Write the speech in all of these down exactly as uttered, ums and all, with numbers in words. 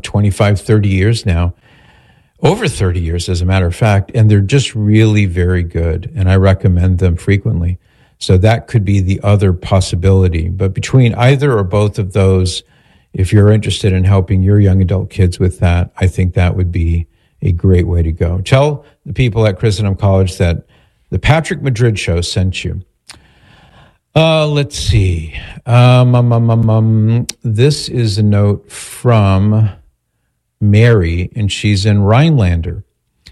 twenty-five, thirty years now, over thirty years, as a matter of fact, and they're just really very good, and I recommend them frequently. So that could be the other possibility. But between either or both of those, if you're interested in helping your young adult kids with that, I think that would be a great way to go. Tell the people at Christendom College that the Patrick Madrid Show sent you. Uh, let's see. Um, um, um, um, um, this is a note from Mary, and she's in Rhinelander,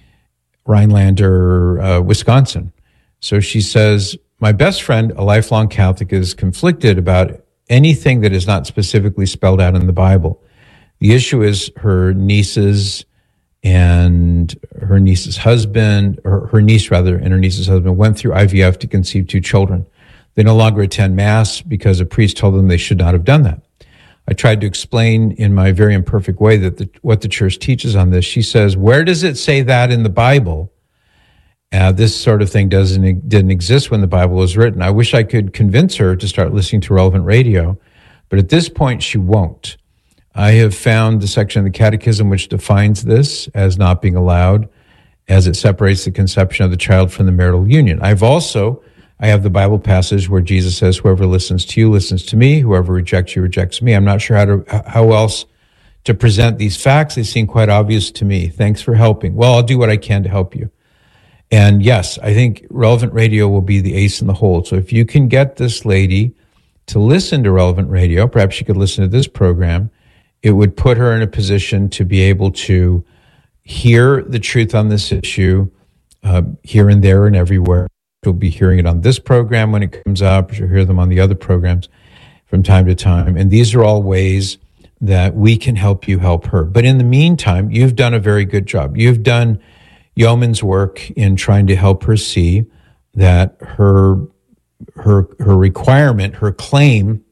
Rhinelander, uh, Wisconsin. So she says, my best friend, a lifelong Catholic, is conflicted about anything that is not specifically spelled out in the Bible. The issue is her nieces and her niece's husband, or her niece rather, and her niece's husband went through I V F to conceive two children. They no longer attend Mass because a priest told them they should not have done that. I tried to explain in my very imperfect way that the, what the church teaches on this. She says, where does it say that in the Bible? Uh, this sort of thing doesn't didn't exist when the Bible was written. I wish I could convince her to start listening to Relevant Radio, but at this point she won't. I have found the section of the Catechism which defines this as not being allowed, as it separates the conception of the child from the marital union. I've also, I have the Bible passage where Jesus says, whoever listens to you listens to me, whoever rejects you rejects me. I'm not sure how to how else to present these facts. They seem quite obvious to me. Thanks for helping. Well, I'll do what I can to help you. And yes, I think Relevant Radio will be the ace in the hole. So if you can get this lady to listen to Relevant Radio, perhaps she could listen to this program, it would put her in a position to be able to hear the truth on this issue uh, here and there and everywhere. She'll be hearing it on this program when it comes up. She'll hear them on the other programs from time to time. And these are all ways that we can help you help her. But in the meantime, you've done a very good job. You've done yeoman's work in trying to help her see that her her her requirement, her claim,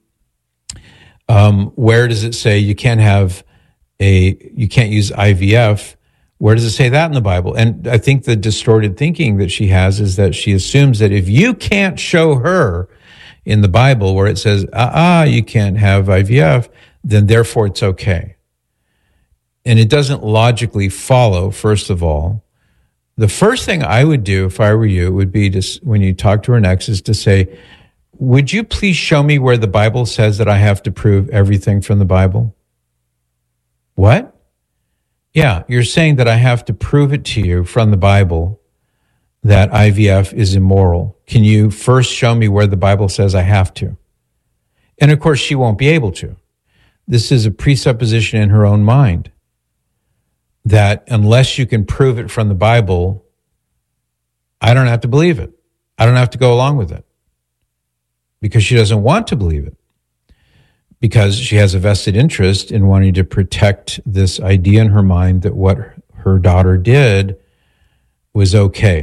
um, where does it say you can't have a you can't use I V F? Where does it say that in the Bible? And I think the distorted thinking that she has is that she assumes that if you can't show her in the Bible where it says, ah, ah you can't have I V F, then therefore it's okay. And it doesn't logically follow, first of all. The first thing I would do if I were you would be to, when you talk to her next, is to say, would you please show me where the Bible says that I have to prove everything from the Bible? What? Yeah, you're saying that I have to prove it to you from the Bible that I V F is immoral. Can you first show me where the Bible says I have to? And of course, she won't be able to. This is a presupposition in her own mind, that unless you can prove it from the Bible, I don't have to believe it. I don't have to go along with it. Because she doesn't want to believe it. Because she has a vested interest in wanting to protect this idea in her mind that what her daughter did was okay.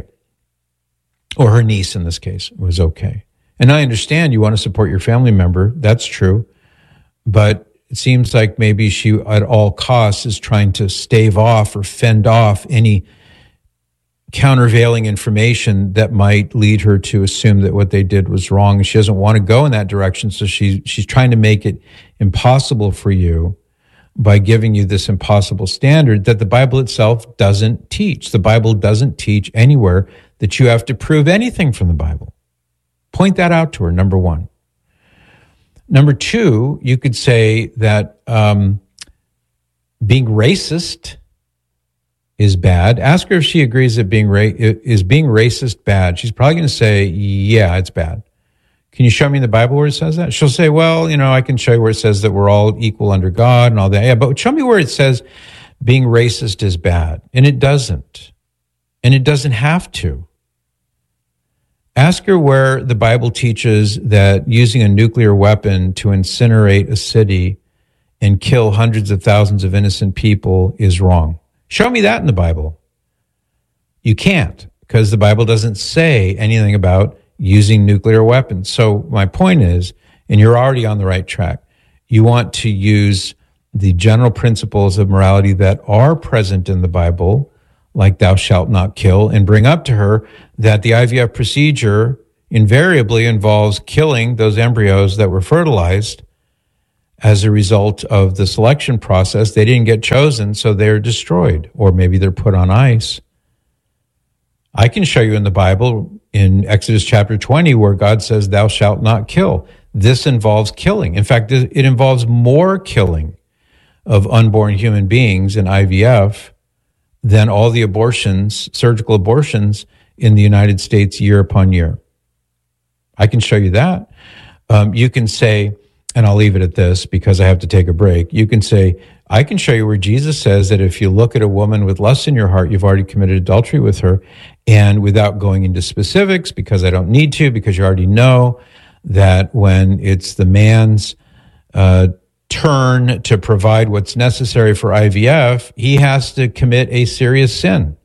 Or her niece, in this case, was okay. And I understand you want to support your family member. That's true. But it seems like maybe she, at all costs, is trying to stave off or fend off any countervailing information that might lead her to assume that what they did was wrong. And she doesn't want to go in that direction, so she, she's trying to make it impossible for you by giving you this impossible standard that the Bible itself doesn't teach. The Bible doesn't teach anywhere that you have to prove anything from the Bible. Point that out to her, number one. Number two, you could say that um, being racist is bad. Ask her if she agrees that being ra- is being racist bad. She's probably going to say, yeah, it's bad. Can you show me in the Bible where it says that? She'll say, well, you know, I can show you where it says that we're all equal under God and all that. Yeah, but show me where it says being racist is bad. And it doesn't. And it doesn't have to. Ask her where the Bible teaches that using a nuclear weapon to incinerate a city and kill hundreds of thousands of innocent people is wrong. Show me that in the Bible. You can't, because the Bible doesn't say anything about using nuclear weapons. So my point is, and you're already on the right track, you want to use the general principles of morality that are present in the Bible, like thou shalt not kill, and bring up to her that the I V F procedure invariably involves killing those embryos that were fertilized as a result of the selection process. They didn't get chosen, so they're destroyed, or maybe they're put on ice. I can show you in the Bible, in Exodus chapter twenty, where God says, thou shalt not kill. This involves killing. In fact, it involves more killing of unborn human beings in I V F than all the abortions, surgical abortions in the United States year upon year. I can show you that. Um, you can say, and I'll leave it at this because I have to take a break. You can say, I can show you where Jesus says that if you look at a woman with lust in your heart, you've already committed adultery with her. And without going into specifics, because I don't need to, because you already know that when it's the man's uh, turn to provide what's necessary for I V F, he has to commit a serious sin.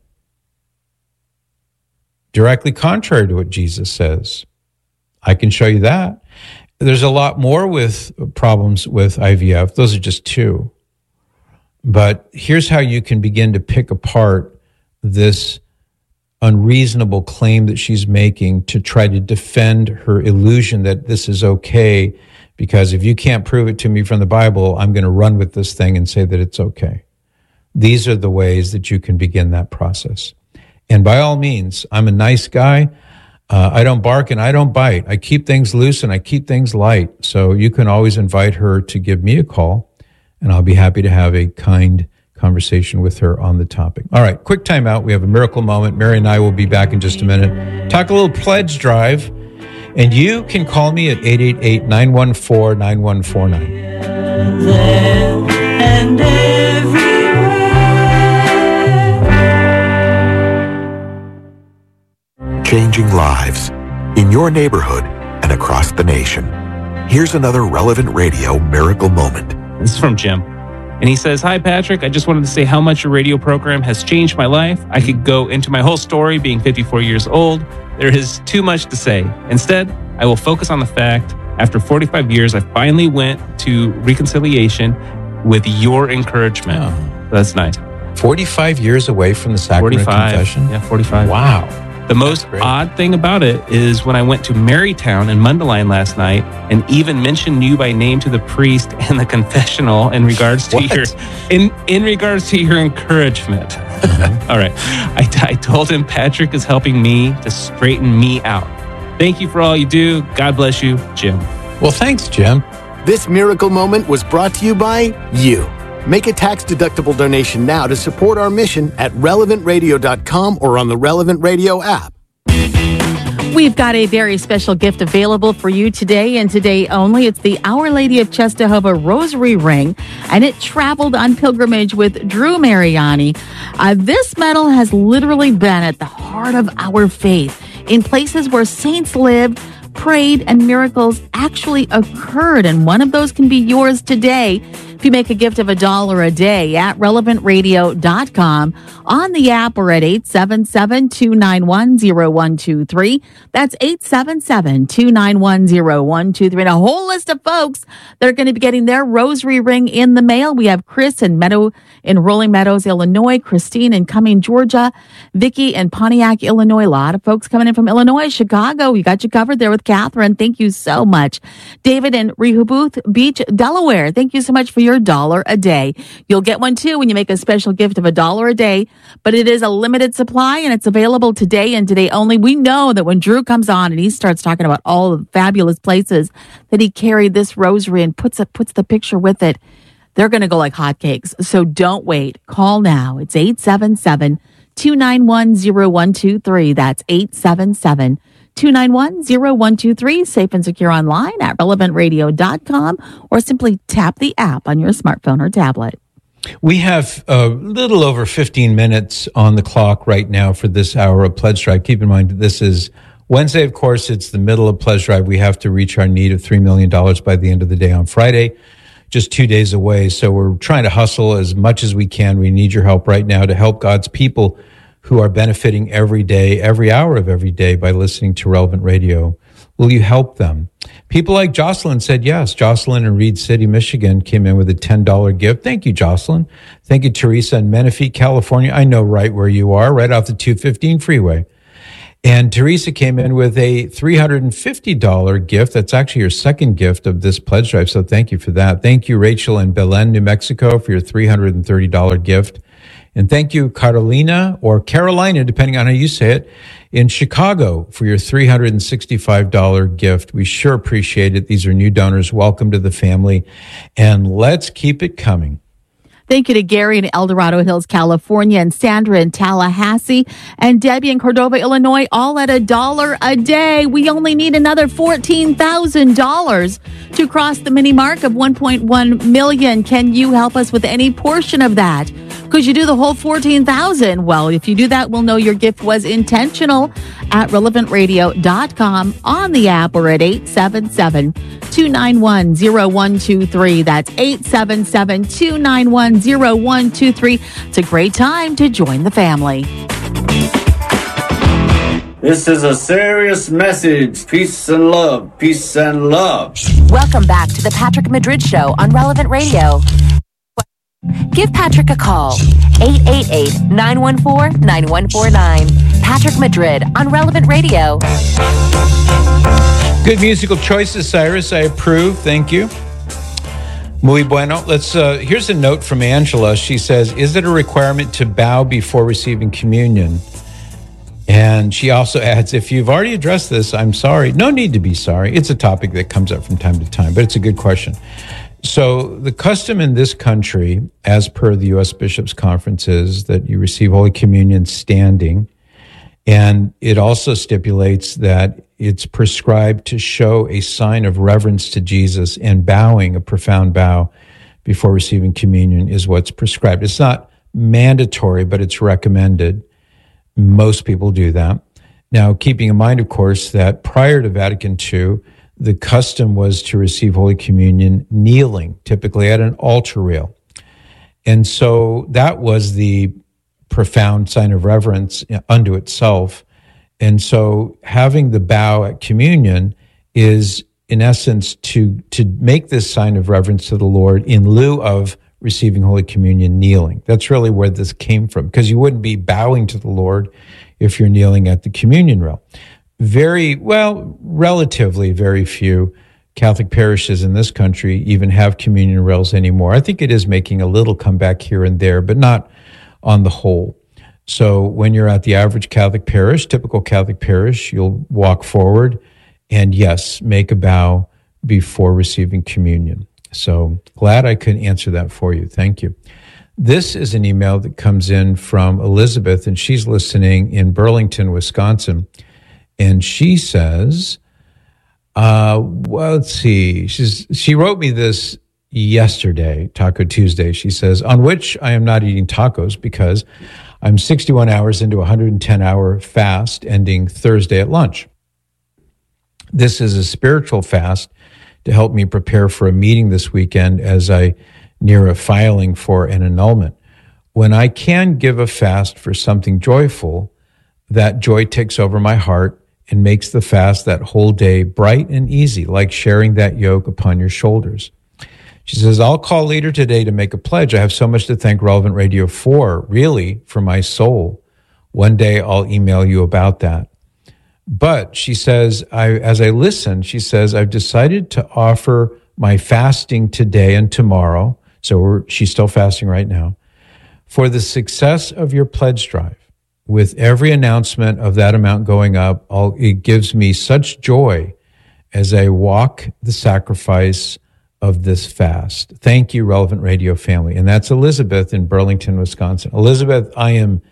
Directly contrary to what Jesus says. I can show you that. There's a lot more with problems with I V F. Those are just two. But here's how you can begin to pick apart this unreasonable claim that she's making to try to defend her illusion that this is okay, because if you can't prove it to me from the Bible, I'm going to run with this thing and say that it's okay. These are the ways that you can begin that process. And by all means, I'm a nice guy. Uh, I don't bark and I don't bite. I keep things loose and I keep things light. So you can always invite her to give me a call, and I'll be happy to have a kind conversation with her on the topic. All right, quick time out. We have a miracle moment. Mary and I will be back in just a minute. Talk a little pledge drive, and you can call me at eight eight eight, nine one four, nine one four nine. There and everywhere. Changing lives in your neighborhood and across the nation. Here's another Relevant Radio miracle moment. This is from Jim. And he says, hi, Patrick. I just wanted to say how much your radio program has changed my life. I could go into my whole story being fifty-four years old. There is too much to say. Instead, I will focus on the fact, after forty-five years, I finally went to reconciliation with your encouragement. Oh. That's nice. forty-five years away from the sacrament of confession? Yeah, forty-five. Wow. The most odd thing about it is when I went to Marytown in Mundelein last night and even mentioned you by name to the priest in the confessional in regards to what? your in in regards to your encouragement. Mm-hmm. All right, I, I told him Patrick is helping me to straighten me out. Thank you for all you do. God bless you, Jim. Well, thanks, Jim. This miracle moment was brought to you by you. Make a tax-deductible donation now to support our mission at relevant radio dot com or on the Relevant Radio app. We've got a very special gift available for you today and today only. It's the Our Lady of Czestochowa Rosary Ring, and it traveled on pilgrimage with Drew Mariani. Uh, this medal has literally been at the heart of our faith, in places where saints lived, prayed, and miracles actually occurred. And one of those can be yours today if you make a gift of a dollar a day at relevant radio dot com, on the app, or at eight seven seven, two nine one, zero one two three. That's eight seven seven, two nine one, zero one two three. And a whole list of folks that are going to be getting their rosary ring in the mail. We have Chris in Meadow in Rolling Meadows, Illinois, Christine in Cumming, Georgia, Vicky in Pontiac, Illinois. A lot of folks coming in from Illinois, Chicago. We got you covered there with Catherine. Thank you so much. David in Rehoboth Beach, Delaware. Thank you so much for your dollar a day. You'll get one too when you make a special gift of a dollar a day, but it is a limited supply and it's available today and today only. We know that when Drew comes on and he starts talking about all the fabulous places that he carried this rosary and puts it, puts the picture with it, they're going to go like hotcakes. So don't wait. Call now. It's eight seven seven, two nine one, zero one two three. That's eight seven seven, two nine one, zero one two three. Safe and secure online at relevant radio dot com, or simply tap the app on your smartphone or tablet. We have a little over fifteen minutes on the clock right now for this hour of Pledge Drive. Keep in mind, this is Wednesday, of course. It's the middle of Pledge Drive. We have to reach our need of three million dollars by the end of the day on Friday, just two days away. So we're trying to hustle as much as we can. We need your help right now to help God's people who are benefiting every day, every hour of every day by listening to Relevant Radio. Will you help them? People like Jocelyn said yes. Jocelyn in Reed City, Michigan came in with a ten dollars gift. Thank you, Jocelyn. Thank you, Teresa in Menifee, California. I know right where you are, right off the two fifteen freeway. And Teresa came in with a three hundred fifty dollars gift. That's actually your second gift of this pledge drive. So thank you for that. Thank you, Rachel in Belen, New Mexico, for your three hundred thirty dollars gift. And thank you, Carolina, or Carolina, depending on how you say it, in Chicago for your three hundred sixty-five dollars gift. We sure appreciate it. These are new donors. Welcome to the family. And let's keep it coming. Thank you to Gary in El Dorado Hills, California, and Sandra in Tallahassee, and Debbie in Cordova, Illinois, all at a dollar a day. We only need another fourteen thousand dollars to cross the mini mark of one point one million dollars. Can you help us with any portion of that? Could you do the whole fourteen thousand dollars? Well, if you do that, we'll know your gift was intentional at relevant radio dot com, on the app, or at eight seven seven, two nine one, zero one two three. That's eight seven seven, two nine one, zero one two three. It's a great time to join the family. This is a serious message. Peace and love. Peace and love. Welcome back to the Patrick Madrid Show on Relevant Radio. Give Patrick a call, eight eight eight, nine one four, nine one four nine. Patrick Madrid on Relevant Radio. Good musical choices, Cyrus. I approve. Thank you. Muy bueno. Let's. Uh, here's a note from Angela. She says, is it a requirement to bow before receiving communion? And she also adds, if you've already addressed this, I'm sorry. No need to be sorry. It's a topic that comes up from time to time, but it's a good question. So the custom in this country, as per the U S Bishops' Conference, is that you receive Holy Communion standing. And it also stipulates that it's prescribed to show a sign of reverence to Jesus, and bowing, a profound bow before receiving communion, is what's prescribed. It's not mandatory, but it's recommended. Most people do that. Now, keeping in mind, of course, that prior to Vatican Two, the custom was to receive Holy Communion kneeling, typically at an altar rail. And so that was the profound sign of reverence unto itself. And so having the bow at communion is, in essence, to, to make this sign of reverence to the Lord in lieu of receiving Holy Communion kneeling. That's really where this came from, because you wouldn't be bowing to the Lord if you're kneeling at the communion rail. Very, well, relatively very few Catholic parishes in this country even have communion rails anymore. I think it is making a little comeback here and there, but not on the whole. So when you're at the average Catholic parish, typical Catholic parish, you'll walk forward and, yes, make a bow before receiving communion. So glad I could answer that for you. Thank you. This is an email that comes in from Elizabeth, and she's listening in Burlington, Wisconsin. And she says, uh, well, let's see. She's, she wrote me this yesterday, Taco Tuesday. She says, on which I am not eating tacos because I'm sixty-one hours into a one hundred ten hour fast ending Thursday at lunch. This is a spiritual fast to help me prepare for a meeting this weekend as I near a filing for an annulment. When I can give a fast for something joyful, that joy takes over my heart and makes the fast that whole day bright and easy, like sharing that yoke upon your shoulders. She says, I'll call later today to make a pledge. I have so much to thank Relevant Radio for, really, for my soul. One day I'll email you about that. But she says, I, as I listen, she says, I've decided to offer my fasting today and tomorrow, so we're, she's still fasting right now, for the success of your pledge drive. With every announcement of that amount going up, I'll, it gives me such joy as I walk the sacrifice of this fast. Thank you, Relevant Radio family. And that's Elizabeth in Burlington, Wisconsin. Elizabeth, I am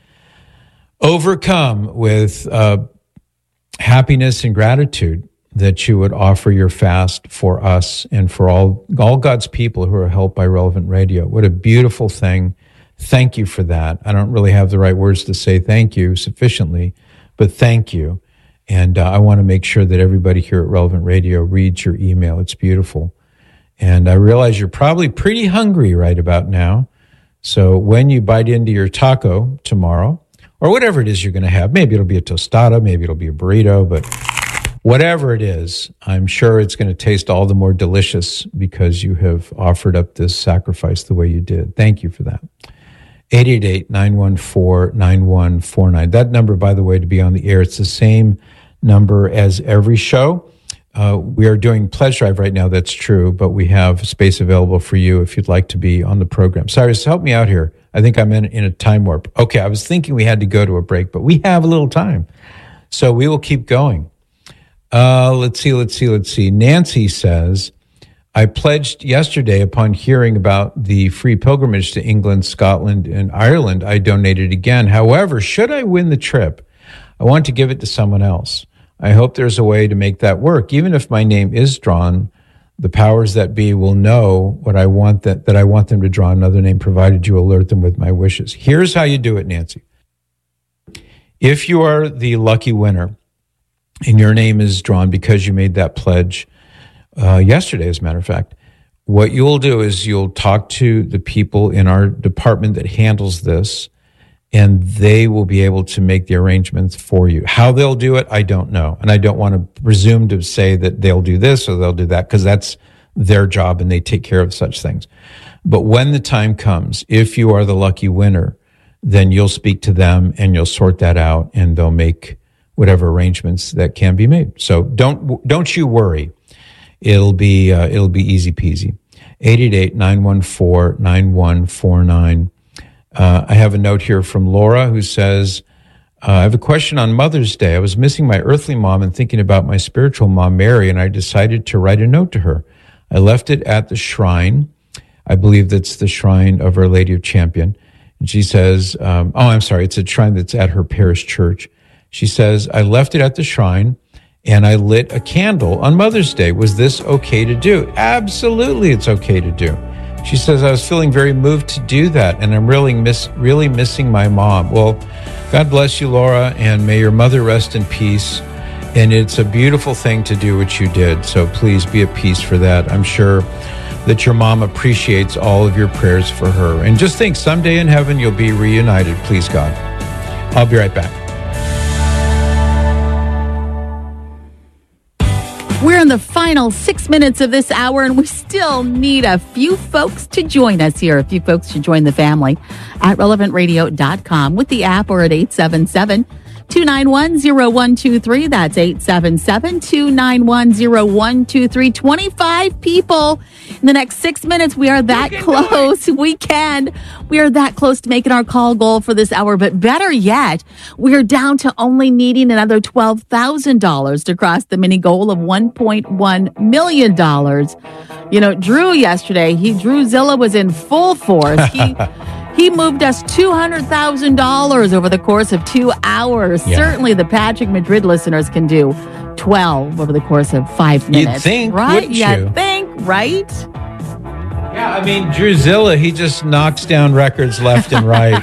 overcome with uh, happiness and gratitude that you would offer your fast for us and for all, all God's people who are helped by Relevant Radio. What a beautiful thing. Thank you for that. I don't really have the right words to say thank you sufficiently, but thank you. And uh, I want to make sure that everybody here at Relevant Radio reads your email. It's beautiful. And I realize you're probably pretty hungry right about now. So when you bite into your taco tomorrow, or whatever it is you're going to have, maybe it'll be a tostada, maybe it'll be a burrito, but whatever it is, I'm sure it's going to taste all the more delicious because you have offered up this sacrifice the way you did. Thank you for that. eight eight eight, nine one four, nine one four nine. That number, by the way, to be on the air, it's the same number as every show. Uh, we are doing Pledge Drive right now, that's true, but we have space available for you if you'd like to be on the program. Cyrus, help me out here. I think I'm in, in a time warp. Okay, I was thinking we had to go to a break, but we have a little time. So we will keep going. Uh, let's see, let's see, let's see. Nancy says, I pledged yesterday upon hearing about the free pilgrimage to England, Scotland, and Ireland. I donated again. However, should I win the trip, I want to give it to someone else. I hope there's a way to make that work. Even if my name is drawn, the powers that be will know what I want that, that I want them to draw another name, provided you alert them with my wishes. Here's how you do it, Nancy. If you are the lucky winner and your name is drawn because you made that pledge uh, yesterday, as a matter of fact, what you'll do is you'll talk to the people in our department that handles this, and they will be able to make the arrangements for you. How they'll do it, I don't know. And I don't want to presume to say that they'll do this or they'll do that, because that's their job and they take care of such things. But when the time comes, if you are the lucky winner, then you'll speak to them and you'll sort that out, and they'll make whatever arrangements that can be made. So don't don't you worry. It'll be uh, it'll be easy peasy. eight eight eight, nine one four, nine one four nine. Uh, I have a note here from Laura who says, uh, I have a question on Mother's Day. I was missing my earthly mom and thinking about my spiritual mom, Mary, and I decided to write a note to her. I left it at the shrine. I believe that's the shrine of Our Lady of Champion. And she says, um, oh, I'm sorry, it's a shrine that's at her parish church. She says, I left it at the shrine and I lit a candle on Mother's Day. Was this okay to do? Absolutely, it's okay to do. She says, I was feeling very moved to do that, and I'm really miss, really missing my mom. Well, God bless you, Laura, and may your mother rest in peace. And it's a beautiful thing to do what you did, so please be at peace for that. I'm sure that your mom appreciates all of your prayers for her. And just think, someday in heaven, you'll be reunited, please God. I'll be right back. We're in the final six minutes of this hour, and we still need a few folks to join us here. A few folks to join the family at relevant radio dot com with the app, or at eight seven seven, two nine one, zero one two three. That's eight seven seven, two nine one, zero one two three. twenty-five people in the next six minutes. We are that close. We can. We are that close to making our call goal for this hour. But better yet, we are down to only needing another twelve thousand dollars to cross the mini goal of one point one million dollars. You know, Drew yesterday, he Drew Zilla was in full force. He He moved us two hundred thousand dollars over the course of two hours. Yeah. Certainly the Patrick Madrid listeners can do twelve over the course of five minutes. You'd think, right? wouldn't you? You'd think, right? Yeah, I mean, Drew Zilla, he just knocks down records left and right.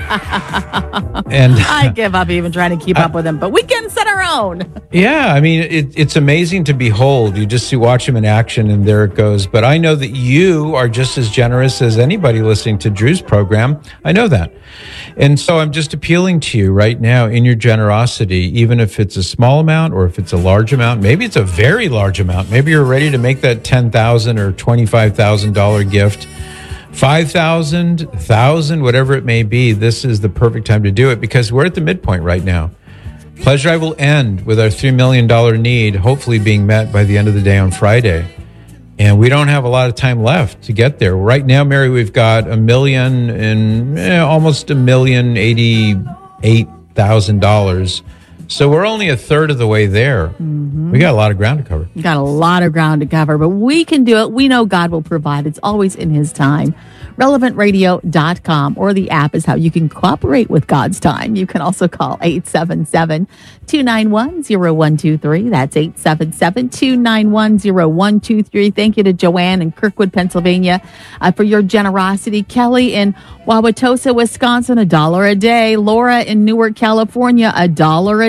And I give up even trying to keep I, up with him, but we can set our own. Yeah, I mean, it, it's amazing to behold. You just see, watch him in action, and there it goes. But I know that you are just as generous as anybody listening to Drew's program. I know that. And so I'm just appealing to you right now in your generosity, even if it's a small amount or if it's a large amount. Maybe it's a very large amount. Maybe you're ready to make that ten thousand dollars or twenty-five thousand dollars gift. five thousand dollars, one thousand dollars, whatever it may be. This is the perfect time to do it, because we're at the midpoint right now. Pledge Drive will end with our three million dollars need hopefully being met by the end of the day on Friday. And we don't have a lot of time left to get there. Right now, Mary, we've got a million and eh, almost a million eighty-eight thousand dollars. So we're only a third of the way there. Mm-hmm. We got a lot of ground to cover. We got a lot of ground to cover, but we can do it. We know God will provide. It's always in His time. relevant radio dot com, or the app is how you can cooperate with God's time. You can also call eight seven seven, two nine one, zero one two three. That's eight seven seven, two nine one, zero one two three. Thank you to Joanne in Kirkwood, Pennsylvania, uh, for your generosity. Kelly in Wauwatosa, Wisconsin, a dollar a day. Laura in Newark, California, a dollar a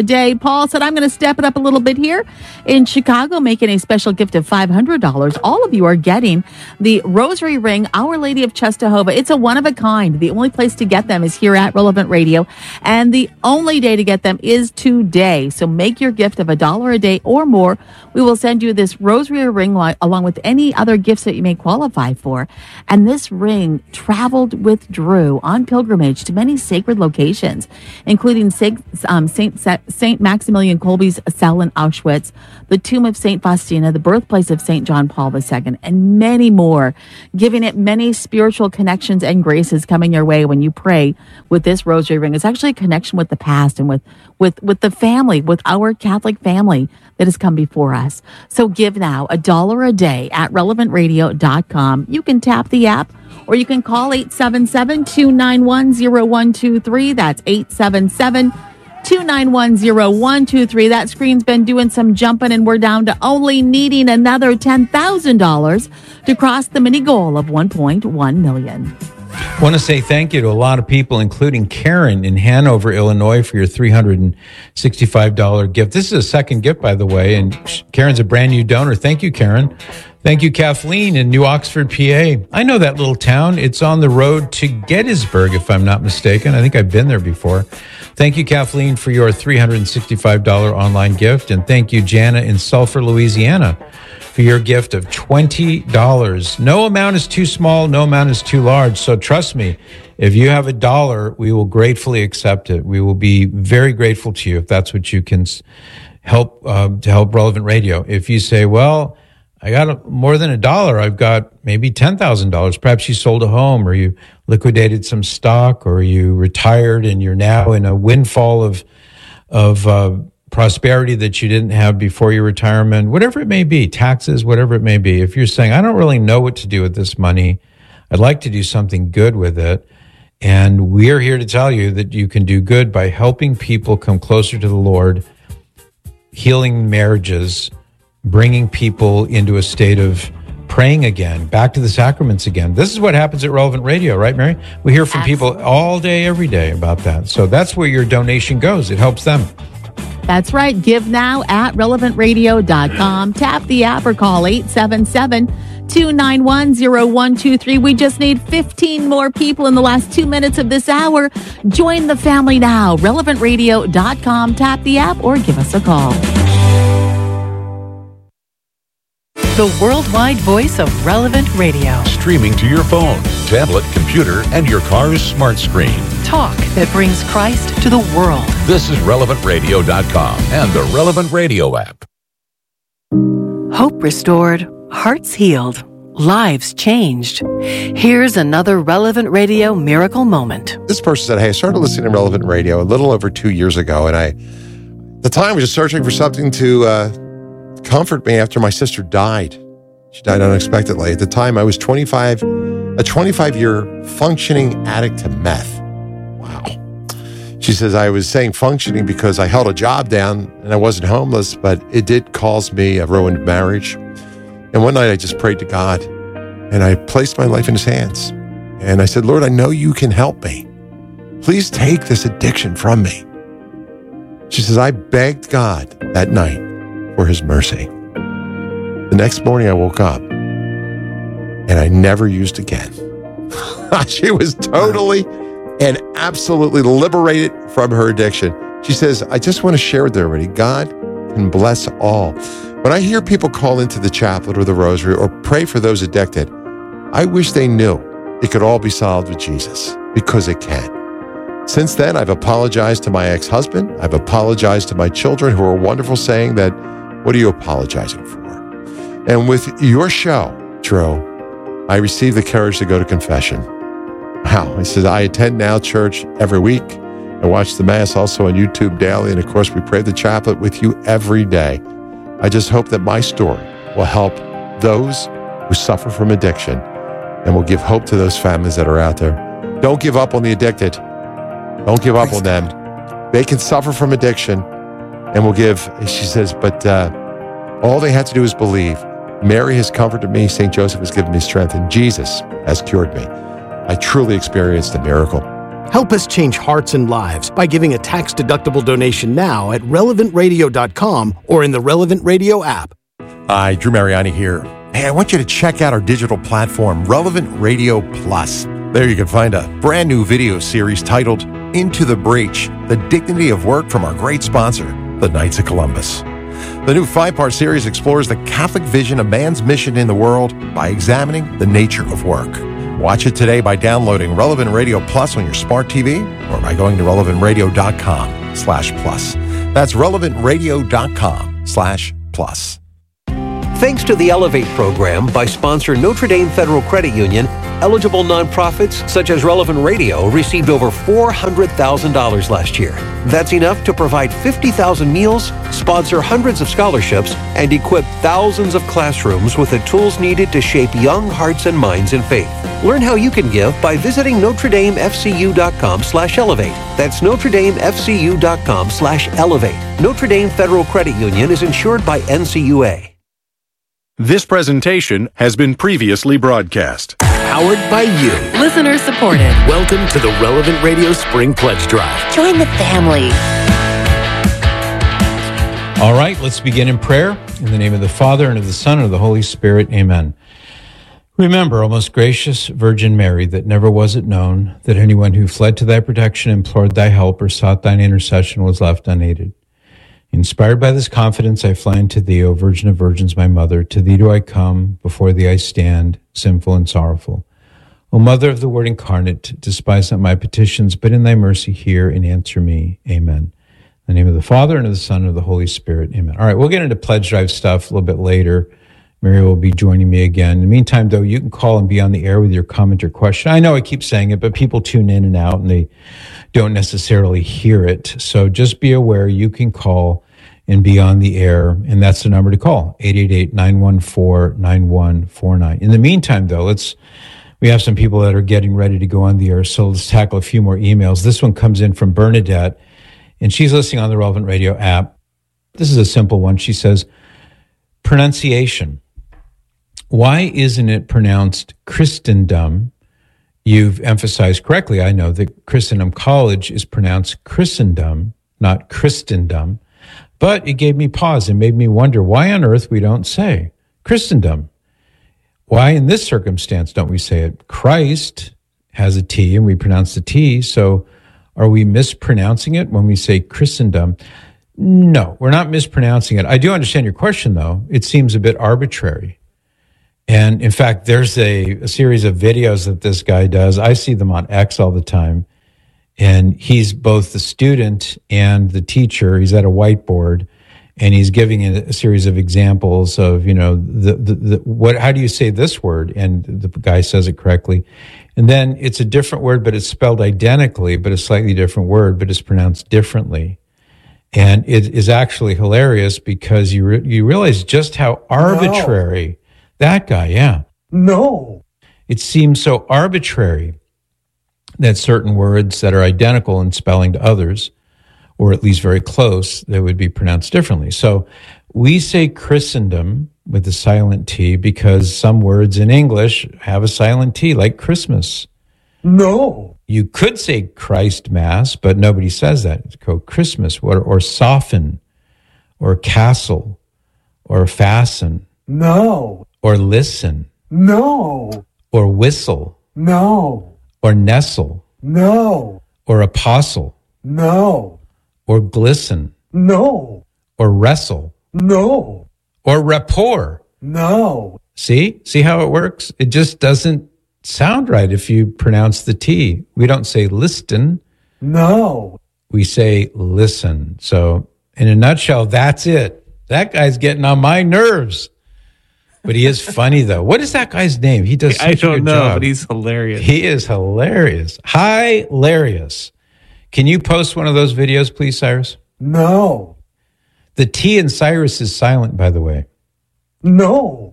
day. Paul said, I'm going to step it up a little bit here in Chicago, making a special gift of five hundred dollars. All of you are getting the Rosary Ring, Our Lady of Czestochowa. It's a one of a kind. The only place to get them is here at Relevant Radio, and the only day to get them is today. So make your gift of a dollar a day or more. We will send you this Rosary Ring along with any other gifts that you may qualify for. And this ring traveled with Drew on pilgrimage to many sacred locations, including Saint, um, Saint, Saint Maximilian Kolbe's cell in Auschwitz, the tomb of Saint Faustina, the birthplace of Saint John Paul the Second, and many more, giving it many spiritual connections and graces coming your way when you pray with this Rosary Ring. It's actually a connection with the past and with, with, with the family, with our Catholic family that has come before us. So give now a dollar a day at relevant radio dot com. You can tap the app or you can call eight seven seven, two nine one, zero one two three. That's eight seven seven, two nine one, zero one two three. That screen's been doing some jumping and we're down to only needing another ten thousand dollars to cross the mini goal of one point one million dollars. I want to say thank you to a lot of people, including Karen in Hanover, Illinois, for your three hundred sixty-five dollars gift. This is a second gift, by the way, and Karen's a brand new donor. Thank you, Karen. Thank you, Kathleen in New Oxford, P A. I know that little town. It's on the road to Gettysburg, if I'm not mistaken. I think I've been there before. Thank you, Kathleen, for your three hundred sixty-five dollars online gift. And thank you, Jana in Sulphur, Louisiana, for your gift of twenty dollars. No amount is too small. No amount is too large. So trust me, if you have a dollar, we will gratefully accept it. We will be very grateful to you if that's what you can help uh, to help Relevant Radio. If you say, well, I got a, more than a dollar, I've got maybe ten thousand dollars. Perhaps you sold a home or you liquidated some stock or you retired and you're now in a windfall of of uh, prosperity that you didn't have before your retirement, whatever it may be, taxes, whatever it may be. If you're saying, I don't really know what to do with this money, I'd like to do something good with it. And we're here to tell you that you can do good by helping people come closer to the Lord, healing marriages, bringing people into a state of praying again, back to the sacraments again. This is what happens at Relevant Radio, right, Mary? We hear from Absolutely. people all day, every day about that. So that's where your donation goes. It helps them. That's right. Give now at relevant radio dot com. Tap the app or call eight seven seven, two nine one, zero one two three. We just need fifteen more people in the last two minutes of this hour. Join the family now. relevant radio dot com. Tap the app or give us a call. The worldwide voice of Relevant Radio. Streaming to your phone, tablet, computer, and your car's smart screen. Talk that brings Christ to the world. This is relevant radio dot com and the Relevant Radio app. Hope restored, hearts healed, lives changed. Here's another Relevant Radio miracle moment. This person said, hey, I started listening to Relevant Radio a little over two years ago, and I, at the time, was just searching for something to uh, comfort me after my sister died. She died unexpectedly. At the time, I was twenty-five, a twenty-five-year functioning addict to meth. Wow. She says, I was saying functioning because I held a job down and I wasn't homeless, but it did cause me a ruined marriage. And one night I just prayed to God and I placed my life in his hands. And I said, Lord, I know you can help me. Please take this addiction from me. She says, I begged God that night for his mercy. The next morning I woke up and I never used again. She was totally and absolutely liberated from her addiction. She says, I just want to share with everybody, God can bless all. When I hear people call into the chaplet or the rosary or pray for those addicted, I wish they knew it could all be solved with Jesus, because it can. Since then, I've apologized to my ex-husband. I've apologized to my children who are wonderful, saying that, what are you apologizing for? And with your show, Drew, I received the courage to go to confession. Wow. He says, I attend Now Church every week. I watch the Mass also on YouTube daily. And of course, we pray the chaplet with you every day. I just hope that my story will help those who suffer from addiction and will give hope to those families that are out there. Don't give up on the addicted. Don't give up on them. They can suffer from addiction and will give, she says, but uh, all they have to do is believe. Mary has comforted me. Saint Joseph has given me strength. And Jesus has cured me. I truly experienced a miracle. Help us change hearts and lives by giving a tax-deductible donation now at relevant radio dot com or in the Relevant Radio app. Hi, Drew Mariani here. Hey, I want you to check out our digital platform, Relevant Radio Plus. There you can find a brand new video series titled Into the Breach, The Dignity of Work from our great sponsor, the Knights of Columbus. The new five-part series explores the Catholic vision of man's mission in the world by examining the nature of work. Watch it today by downloading Relevant Radio Plus on your smart T V or by going to relevant radio dot com slash plus. That's relevant radio dot com slash plus. Thanks to the Elevate program by sponsor Notre Dame Federal Credit Union, eligible nonprofits such as Relevant Radio received over four hundred thousand dollars last year. That's enough to provide fifty thousand meals, sponsor hundreds of scholarships, and equip thousands of classrooms with the tools needed to shape young hearts and minds in faith. Learn how you can give by visiting Notre Dame F C U dot com slash elevate. That's Notre Dame F C U dot com slash elevate. Notre Dame Federal Credit Union is insured by N C U A. This presentation has been previously broadcast. Powered by you. Listener supported. Welcome to the Relevant Radio Spring Pledge Drive. Join the family. All right, let's begin in prayer. In the name of the Father, and of the Son, and of the Holy Spirit. Amen. Remember, O most gracious Virgin Mary, that never was it known that anyone who fled to thy protection, implored thy help, or sought thine intercession was left unaided. Inspired by this confidence, I fly unto thee, O Virgin of Virgins, my mother. To thee do I come, before thee I stand, sinful and sorrowful. O Mother of the Word incarnate, despise not my petitions, but in thy mercy hear and answer me. Amen. In the name of the Father, and of the Son, and of the Holy Spirit. Amen. All right, we'll get into pledge drive stuff a little bit later. Mary will be joining me again. In the meantime, though, you can call and be on the air with your comment or question. I know I keep saying it, but people tune in and out, and they don't necessarily hear it. So just be aware you can call and be on the air, and that's the number to call, eight eight eight, nine one four, nine one four nine. In the meantime, though, let's we have some people that are getting ready to go on the air, so let's tackle a few more emails. This one comes in from Bernadette, and she's listening on the Relevant Radio app. This is a simple one. She says, pronunciation. Why isn't it pronounced Christendom? You've emphasized correctly, I know, that Christendom College is pronounced Christendom, not Christendom. But it gave me pause and made me wonder why on earth we don't say Christendom. Why in this circumstance don't we say it? Christ has a T and we pronounce the T, so are we mispronouncing it when we say Christendom? No, we're not mispronouncing it. I do understand your question, though. It seems a bit arbitrary. And in fact, there's a, a series of videos that this guy does. I see them on X all the time. And he's both the student and the teacher. He's at a whiteboard, and he's giving a, a series of examples of, you know, the, the, the what, how do you say this word? And the guy says it correctly. And then it's a different word, but it's spelled identically, but a slightly different word, but it's pronounced differently. And it is actually hilarious because you re- you realize just how arbitrary no. that guy, yeah. No. It seems so arbitrary that certain words that are identical in spelling to others, or at least very close, they would be pronounced differently. So we say Christendom with a silent T because some words in English have a silent T, like Christmas. No. You could say Christ Mass, but nobody says that. It's called Christmas, or, or soften, or castle, or fasten. No. Or listen. No. Or whistle. No. Or nestle. No. Or apostle. No. Or glisten. No. Or wrestle. No. Or rapport. No. See? See how it works? It just doesn't sound right if you pronounce the T. We don't say listen. No. We say listen. So in a nutshell, that's it. That guy's getting on my nerves. But he is funny, though. What is that guy's name? He does such I don't a good know, job. But he's hilarious. He is hilarious. Hilarious. Can you post one of those videos, please, Cyrus? No. The T in Cyrus is silent, by the way. No.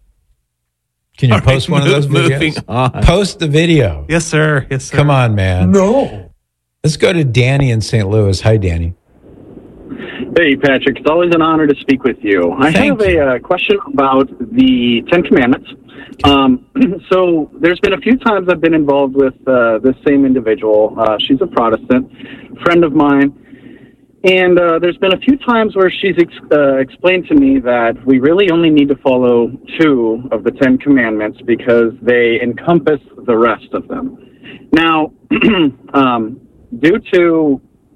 Can you All post right, one of those moving videos? On. Post the video. Yes, sir. Yes, sir. Come on, man. No. Let's go to Danny in Saint Louis. Hi, Danny. Hey, Patrick. It's always an honor to speak with you. I Thank have a uh, question about the Ten Commandments. Um, so there's been a few times I've been involved with uh, this same individual. Uh, she's a Protestant, friend of mine. And uh, there's been a few times where she's ex- uh, explained to me that we really only need to follow two of the Ten Commandments because they encompass the rest of them. Now, um, due to,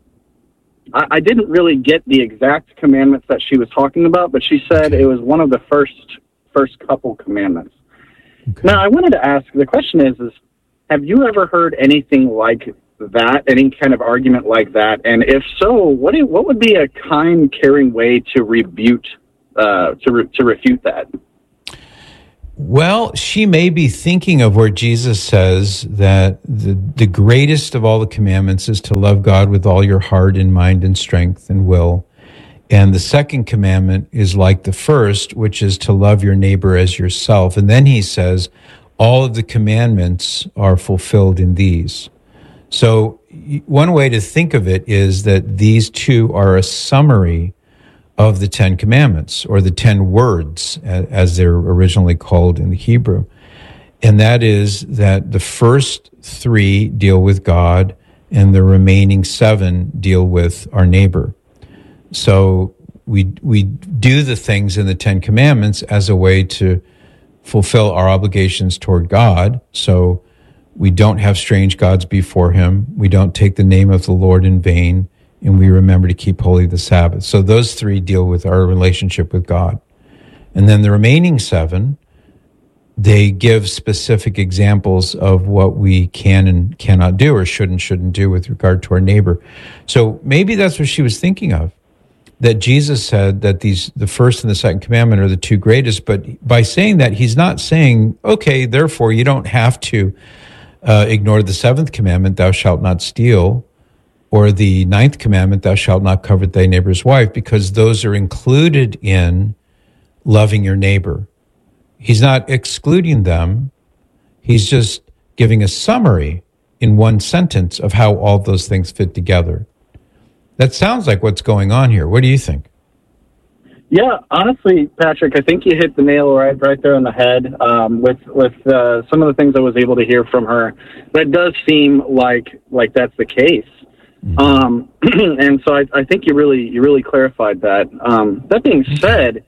I, I didn't really get the exact commandments that she was talking about, but she said it was one of the first first couple commandments. Okay. Now, I wanted to ask, the question is, is, have you ever heard anything like that, any kind of argument like that? And if so, what do, what would be a kind, caring way to rebut, uh, to, re, to refute that? Well, she may be thinking of where Jesus says that the, the greatest of all the commandments is to love God with all your heart and mind and strength and will. And the second commandment is like the first, which is to love your neighbor as yourself. And then he says, all of the commandments are fulfilled in these. So one way to think of it is that these two are a summary of the Ten Commandments, or the Ten Words, as they're originally called in the Hebrew. And that is that the first three deal with God, and the remaining seven deal with our neighbor. So we we do the things in the Ten Commandments as a way to fulfill our obligations toward God. So we don't have strange gods before him. We don't take the name of the Lord in vain, and we remember to keep holy the Sabbath. So those three deal with our relationship with God. And then the remaining seven, they give specific examples of what we can and cannot do, or should and shouldn't do with regard to our neighbor. So maybe that's what she was thinking of, that Jesus said that these, the first and the second commandment are the two greatest. But by saying that, he's not saying, okay, therefore you don't have to Uh, ignore the seventh commandment, thou shalt not steal, or the ninth commandment, thou shalt not covet thy neighbor's wife, because those are included in loving your neighbor. He's not excluding them. He's just giving a summary in one sentence of how all those things fit together. That sounds like what's going on here. What do you think? Yeah, honestly, Patrick, I think you hit the nail right right there on the head um, with with uh, some of the things I was able to hear from her. That does seem like like that's the case, mm-hmm. um, and so I, I think you really you really clarified that. Um, that being said,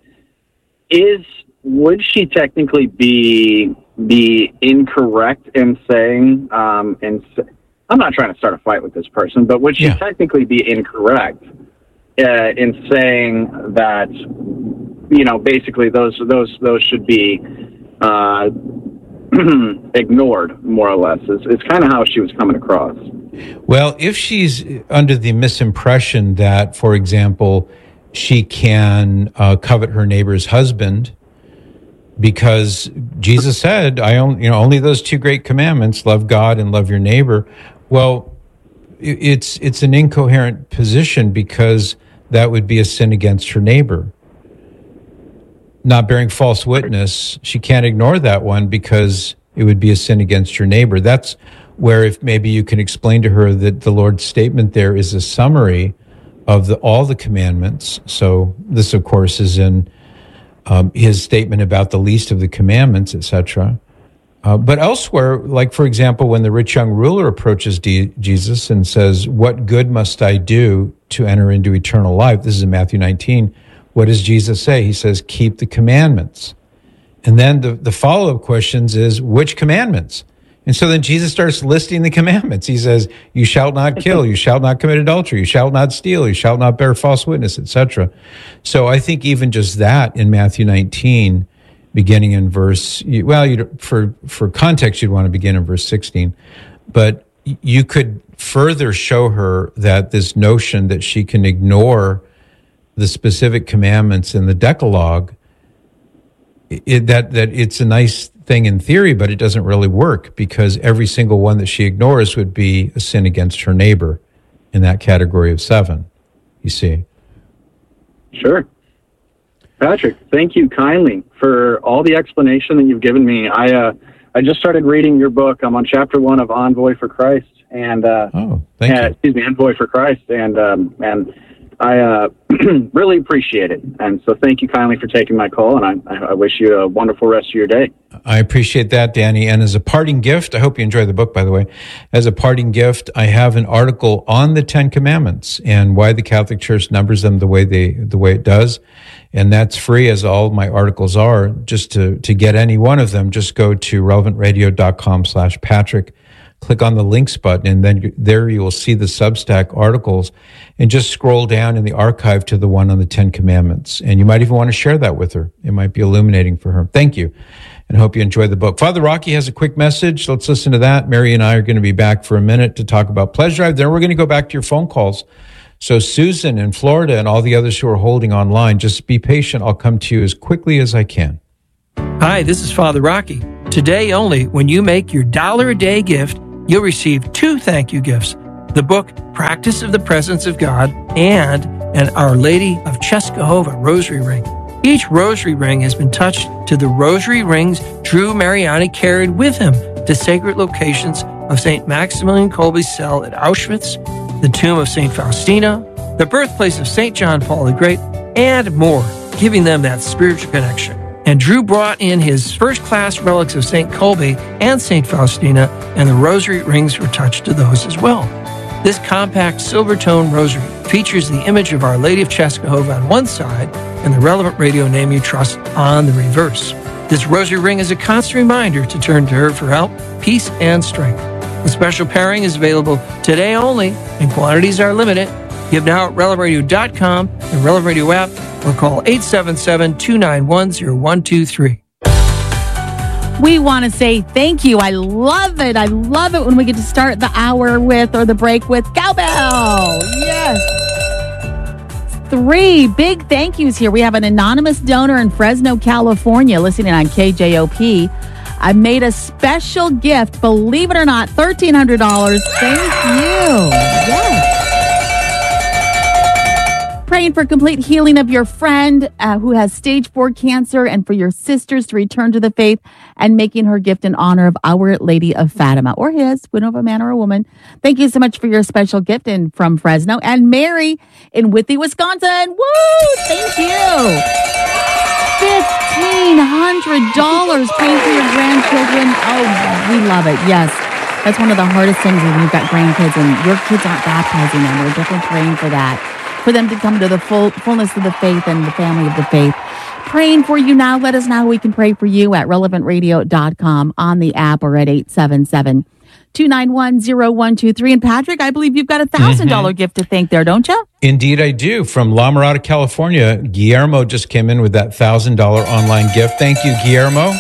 is would she technically be be incorrect in saying? Um, in I'm not trying to start a fight with this person, but would she yeah. technically be incorrect? Uh, in saying that, you know, basically those those those should be uh, ignored, more or less. It's, it's kind of how she was coming across. Well, if she's under the misimpression that, for example, she can uh, covet her neighbor's husband because Jesus said, "I only, you know, only those two great commandments: love God and love your neighbor." Well, it's it's an incoherent position because that would be a sin against her neighbor. Not bearing false witness, she can't ignore that one because it would be a sin against your neighbor. That's where if maybe you can explain to her that the Lord's statement there is a summary of the, all the commandments. So this, of course, is in um, his statement about the least of the commandments, et cetera. Uh, but elsewhere, like, for example, when the rich young ruler approaches D- Jesus and says, what good must I do to enter into eternal life? This is in Matthew nineteen. What does Jesus say? He says, keep the commandments. And then the, the follow-up questions is, which commandments? And so then Jesus starts listing the commandments. He says, you shall not kill, you shall not commit adultery, you shall not steal, you shall not bear false witness, et cetera. So I think even just that in Matthew nineteen, beginning in verse, well, you for for context, you'd want to begin in verse sixteen, but you could further show her that this notion that she can ignore the specific commandments in the Decalogue, it, that that it's a nice thing in theory, but it doesn't really work because every single one that she ignores would be a sin against her neighbor in that category of seven, you see. Sure. Patrick, thank you kindly for all the explanation that you've given me. I uh, I just started reading your book. I'm on chapter one of Envoy for Christ, and uh, oh, thank and, you. Excuse me, Envoy for Christ, and um, and I uh, really appreciate it. And so thank you kindly for taking my call, and I, I wish you a wonderful rest of your day. I appreciate that, Danny. And as a parting gift, I hope you enjoy the book, by the way. As a parting gift, I have an article on the Ten Commandments and why the Catholic Church numbers them the way they the way it does. And that's free, as all my articles are. Just to, to get any one of them, just go to relevantradio.com slash Patrick. Click on the links button, and then you, there you will see the Substack articles, and just scroll down in the archive to the one on the Ten Commandments. And you might even want to share that with her. It might be illuminating for her. Thank you, and hope you enjoy the book. Father Rocky has a quick message. Let's listen to that. Mary and I are going to be back for a minute to talk about Pledge Drive. Then we're going to go back to your phone calls. So Susan in Florida and all the others who are holding online, just be patient. I'll come to you as quickly as I can. Hi, this is Father Rocky. Today only, when you make your dollar a day gift, you'll receive two thank you gifts: the book Practice of the Presence of God and an Our Lady of Czestochowa rosary ring. Each rosary ring has been touched to the rosary rings Drew Mariani carried with him to sacred locations of Saint Maximilian Kolbe's cell at Auschwitz, the tomb of Saint Faustina, the birthplace of Saint John Paul the Great, and more, giving them that spiritual connection. And Drew brought in his first-class relics of Saint Kolbe and Saint Faustina, and the rosary rings were touched to those as well. This compact silver-tone rosary features the image of Our Lady of Czestochowa on one side and the Relevant Radio Name You Trust on the reverse. This rosary ring is a constant reminder to turn to her for help, peace, and strength. The special pairing is available today only, and quantities are limited. Give now at relevant radio dot com, the Relevant Radio app, or call eight seven seven, two nine one, zero one two three. We want to say thank you. I love it. I love it when we get to start the hour with, or the break with, cowbell. Yes. Three big thank yous here. We have an anonymous donor in Fresno, California, listening on K J O P. I made a special gift, believe it or not, thirteen hundred dollars. Thank you. Yes. Praying for complete healing of your friend uh, who has stage four cancer, and for your sisters to return to the faith, and making her gift in honor of Our Lady of Fatima, or his, we don't have a man or a woman. Thank you so much for your special gift in from Fresno. And Mary in Withee, Wisconsin. Woo! Thank you. fifteen hundred dollars praying for your grandchildren. Oh, we love it. Yes. That's one of the hardest things when you've got grandkids and your kids aren't baptizing them. We're definitely praying for that, for them to come to the full fullness of the faith and the family of the faith. Praying for you now. Let us know how we can pray for you at relevant radio dot com, on the app, or at eight seven seven, two nine one, zero one two three. And Patrick, I believe you've got a one thousand dollars mm-hmm. gift to thank there, don't you? Indeed, I do. From La Mirada, California, Guillermo just came in with that one thousand dollars online gift. Thank you, Guillermo.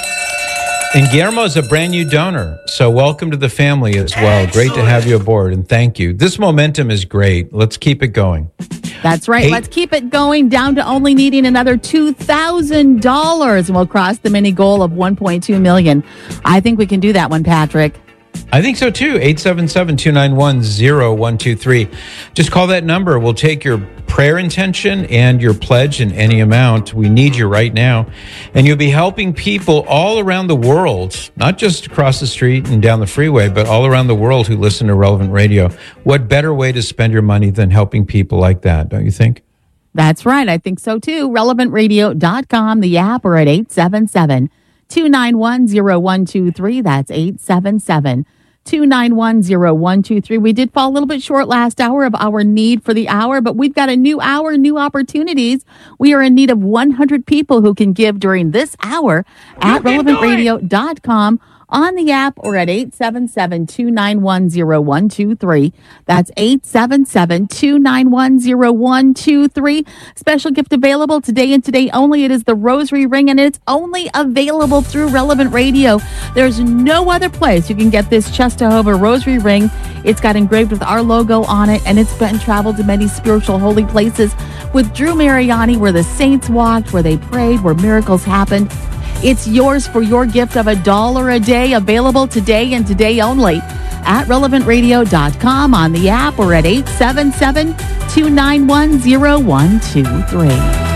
And Guillermo is a brand new donor, so welcome to the family as well. Excellent. Great to have you aboard, and thank you. This momentum is great. Let's keep it going. That's right. Eight. Let's keep it going, down to only needing another two thousand dollars, and we'll cross the mini goal of one point two million dollars. I think we can do that one, Patrick. I think so too. eight seven seven, two nine one, zero one two three. Just call that number. We'll take your prayer intention and your pledge in any amount. We need you right now. And you'll be helping people all around the world, not just across the street and down the freeway, but all around the world who listen to Relevant Radio. What better way to spend your money than helping people like that, don't you think? That's right. I think so too. relevant radio dot com, the app, or at eight seven seven, two nine one, zero one two three. That's eight seven seven, two nine one, zero one two three. We did fall a little bit short last hour of our need for the hour, but we've got a new hour, new opportunities. We are in need of one hundred people who can give during this hour at relevant radio dot com, on the app, or at eight seven seven, two nine one, zero one two three. That's eight seven seven, two nine one, zero one two three. Special gift available today and today only. It is the Rosary Ring, and it's only available through Relevant Radio. There's no other place you can get this Czestochowa Rosary Ring. It's got engraved with our logo on it, and it's been traveled to many spiritual holy places with Drew Mariani, where the saints walked, where they prayed, where miracles happened. It's yours for your gift of a dollar a day, available today and today only at relevant radio dot com, on the app, or at eight seven seven, two nine one, zero one two three.